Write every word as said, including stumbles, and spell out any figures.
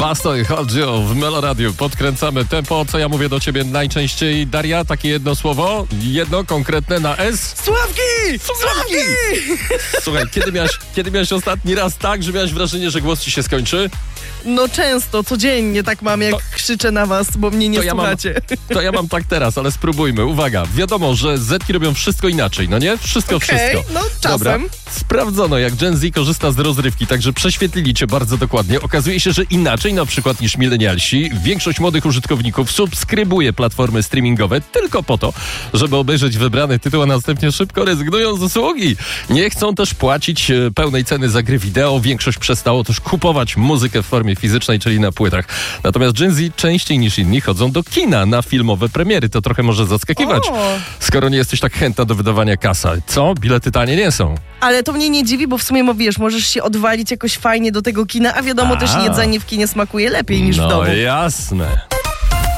Basto i Hodzio w Meloradiu. Podkręcamy tempo. Co ja mówię do ciebie najczęściej, Daria? Takie jedno słowo? Jedno konkretne na S? Sławki! Sławki! Słuchaj, kiedy miałeś, kiedy miałeś ostatni raz tak, że miałeś wrażenie, że głos ci się skończy? No często, codziennie tak mam, jak to, krzyczę na was, bo mnie nie to słuchacie. Ja mam, to ja mam tak teraz, ale spróbujmy. Uwaga, wiadomo, że Zetki robią wszystko inaczej, no nie? Wszystko, okay, wszystko. No czasem. Dobra. Sprawdzono, jak Gen Z korzysta z rozrywki, także prześwietlili cię bardzo dokładnie. Okazuje się, że inaczej na przykład niż milenialsi, większość młodych użytkowników subskrybuje platformy streamingowe tylko po to, żeby obejrzeć wybrany tytuł, a następnie szybko rezygnują z usługi. Nie chcą też płacić pełnej ceny za gry wideo. Większość przestało też kupować muzykę w formie fizycznej, czyli na płytach. Natomiast Gen Z częściej niż inni chodzą do kina na filmowe premiery. To trochę może zaskakiwać, o. skoro nie jesteś tak chętna do wydawania kasa. Co? Bilety tanie nie są. Ale to mnie nie dziwi, bo w sumie, wiesz, możesz się odwalić jakoś fajnie do tego kina, a wiadomo, a. też jedzenie w kinie smakuje lepiej niż no, w domu. No jasne.